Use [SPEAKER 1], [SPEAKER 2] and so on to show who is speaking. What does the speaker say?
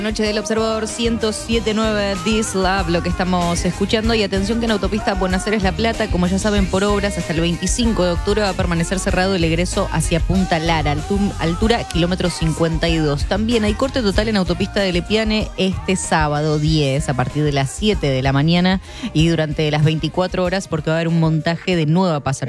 [SPEAKER 1] Noche del Observador 107.9 This Love, lo que estamos escuchando. Y atención que en autopista Buenos Aires-La Plata, como ya saben, por obras hasta el 25 de octubre va a permanecer cerrado el egreso hacia Punta Lara, altura kilómetro 52. También hay corte total en autopista de Lepiane este sábado 10 a partir de las 7 de la mañana y durante las 24 horas porque va a haber un montaje de nueva pasarela